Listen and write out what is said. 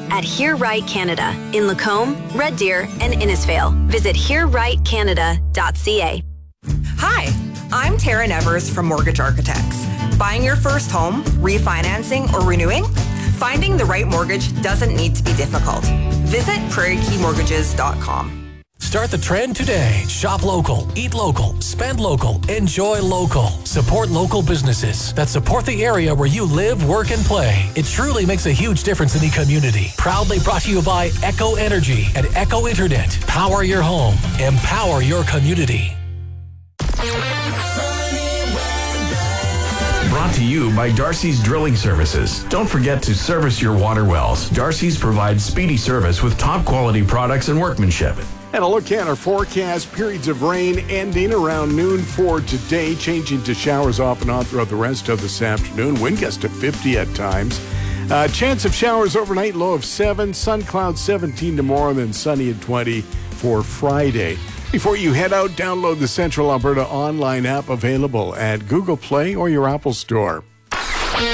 at Hear Right Canada in Lacombe, Red Deer, and Innisfail. Visit hearrightcanada.ca. Hi, I'm Tara Nevers from Mortgage Architects. Buying your first home, refinancing, or renewing? Finding the right mortgage doesn't need to be difficult. Visit prairiekeymortgages.com. Start the trend today. Shop local, eat local, spend local, enjoy local. Support local businesses that support the area where you live, work, and play. It truly makes a huge difference in the community. Proudly brought to you by Echo Energy and Echo Internet. Power your home. Empower your community. Brought to you by Darcy's Drilling Services. Don't forget to service your water wells. Darcy's provides speedy service with top quality products and workmanship. And a look at our forecast. Periods of rain ending around noon for today, changing to showers off and on throughout the rest of this afternoon. Wind gusts to 50 at times. Chance of showers overnight, low of 7. Sun clouds 17 tomorrow, then sunny at 20 for Friday. Before you head out, download the Central Alberta online app available at Google Play or your Apple Store.